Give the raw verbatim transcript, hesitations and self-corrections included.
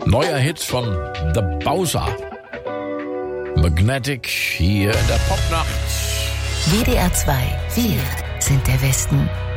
Neuer Hit von The Bowser. Magnetic hier in der Popnacht. W D R zwei. Wir sind der Westen.